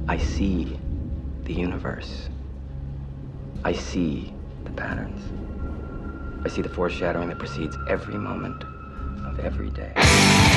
I see the universe. I see the patterns. I see the foreshadowing that precedes every moment of every day.